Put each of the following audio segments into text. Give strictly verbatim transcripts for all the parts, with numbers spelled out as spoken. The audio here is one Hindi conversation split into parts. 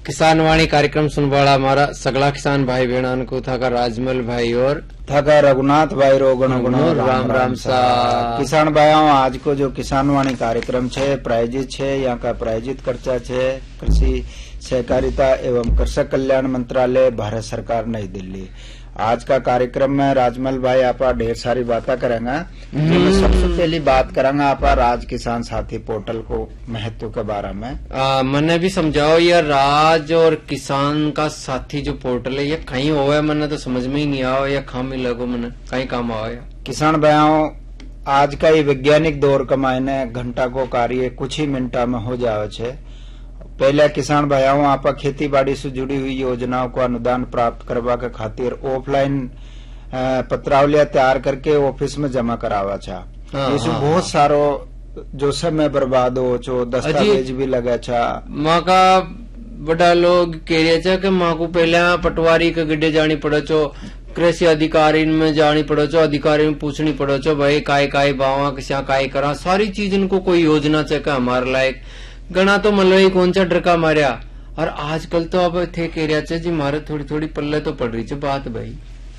किसान वाणी कार्यक्रम सुनवाड़ा हमारा सगला किसान भाई बहनान को था का राजमल भाई और था का रघुनाथ भाई रो गण गुण राम राम, राम सा किसान भाइयों आज को जो किसान वाणी कार्यक्रम छे प्रायोजित छे यहाँ का प्रायोजित खर्चा छे कृषि सहकारिता एवं कृषक कल्याण मंत्रालय भारत सरकार नई दिल्ली। आज का कार्यक्रम में राजमल भाई आप ढेर सारी बातें करेंगे। मैं सबसे पहली बात करेंगे आप राज किसान साथी पोर्टल को महत्व के बारे में। आ, मैंने भी समझाओ ये राज और किसान का साथी जो पोर्टल है ये कहीं हो है मैंने तो समझ में ही नहीं आओ या खामी लगो मैंने कहीं काम आओ या किसान भाइयों आज का ये वैज्ञानिक दौर का मायने घंटा को कार्य कुछ ही मिनटा में हो जावे छे। पहले किसान भाइयों आप खेती बाड़ी से जुड़ी हुई योजनाओं को अनुदान प्राप्त करवा के खातिर ऑफलाइन पत्रावलियां तैयार करके ऑफिस में जमा करावा छा। इसमें बहुत सारो जो समय बर्बाद हो चो दस्तावेज भी लगे छा। माँ का बड़ा लोग कह रहे छा कि माँ को पहले पटवारी के गड्ढे जानी पड़े छो कृषि अधिकारी में जानी पड़ो छो अधिकारी में पूछनी पड़ो छो भाई काय काय बावा किसा काय करा सारी चीज इनको कोई योजना चाहिए हमारे लायक गणा तो मलई कौन सा डरका मारिया। और आजकल तो अब थे कह रहा चे जी मारे थोड़ी थोड़ी पल्ले तो पड़ रही चे बात भाई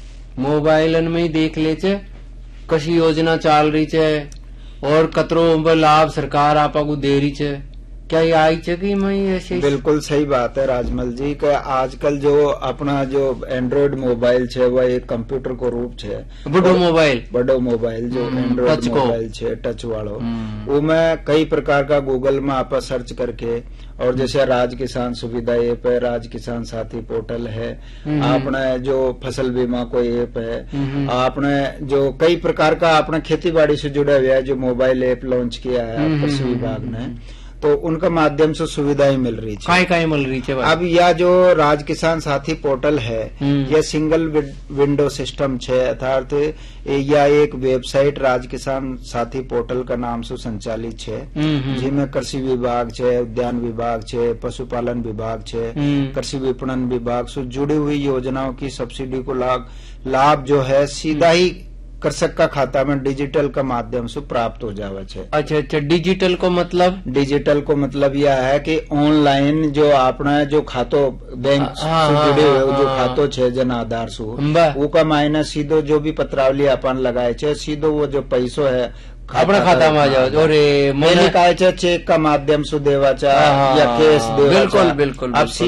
मोबाइल में ही देख ले चे कशी योजना चाल रही चे और कतरो लाभ सरकार आपा को दे रही चे क्या ये आई चे कि मैं ऐसे बिल्कुल सही बात है राजमल जी का आजकल जो अपना जो एंड्रॉइड मोबाइल छे वह एक कंप्यूटर को रूप छे बड़ो मोबाइल बड़ो मोबाइल जो एंड्रॉइड मोबाइल छे टच वालो वो में कई प्रकार का गूगल में आप सर्च करके और जैसे राज किसान सुविधा ऐप है राज किसान साथी पोर्टल है आपने जो फसल बीमा कोई ऐप है आपने जो कई प्रकार का आपने खेती बाड़ी से जुड़ा हुआ है जो मोबाइल ऐप लॉन्च किया है कृषि विभाग ने तो उनका माध्यम से सुविधाएं मिल रही है काय काय मिल रही है। अब यह जो राज किसान साथी पोर्टल है यह सिंगल विंडो सिस्टम छे अर्थात यह एक वेबसाइट राज किसान साथी पोर्टल का नाम से संचालित है जिसमें कृषि विभाग छे उद्यान विभाग छे पशुपालन विभाग छे कृषि विपणन विभाग से जुड़ी हुई योजनाओं की सब्सिडी को लाभ लाभ जो है सीधा ही कृषक का खाता में डिजिटल का माध्यम से प्राप्त हो जावे छे। अच्छा अच्छा डिजिटल को मतलब डिजिटल को मतलब यह है कि ऑनलाइन जो आपने जो खातो बैंक से जुड़े हुए जो खातो छे जन आधार से वो का मायने सीधो जो भी पत्रावली अपन लगाए छे सीधो वो जो पैसो है अपना खाता में आ जाओ और मैंने कहा चेक का माध्यम से देवा चाह या कैश देवा बिल्कुल बिल्कुल अब